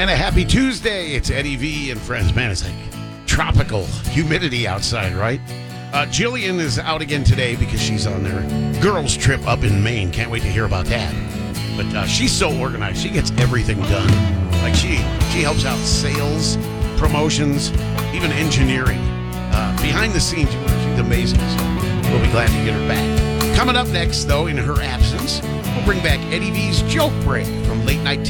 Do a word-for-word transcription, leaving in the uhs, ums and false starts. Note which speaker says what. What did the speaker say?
Speaker 1: And a happy Tuesday. It's Eddie V and friends. Man, it's like tropical humidity outside, right? Uh, Jillian is out again today because she's on their girls' trip up in Maine. Can't wait to hear about that. But uh, she's so organized. She gets everything done. Like she, she helps out sales, promotions, even engineering. Uh, behind the scenes, she's amazing. So we'll be glad to get her back. Coming up next, though, in her absence, we'll bring back Eddie V's Joke Break from late night